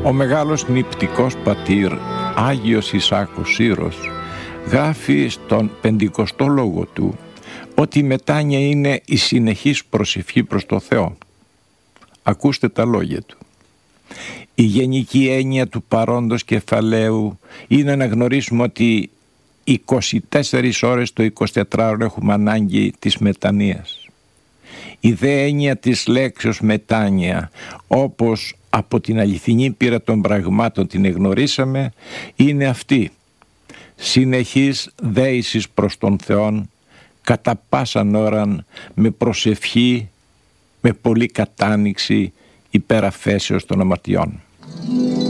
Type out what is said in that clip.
Ο μεγάλος νηπτικός πατήρ Άγιος Ισάκος Σύρος γράφει στον 50ο λόγο του ότι η μετάνοια είναι η συνεχής προσευχή προς το Θεό. Ακούστε τα λόγια του. Η γενική έννοια του παρόντος κεφαλαίου είναι να γνωρίσουμε ότι 24 ώρες το 24ωρο έχουμε ανάγκη της μετανοίας. Η δε έννοια της λέξεως μετάνοια, όπως από την αληθινή πείρα των πραγμάτων την εγνωρίσαμε, είναι αυτή: συνεχής δέησης προς τον Θεόν, κατά πάσαν ώραν, με προσευχή, με πολλή κατάνοιξη, υπεραφέσεως των αμαρτιών.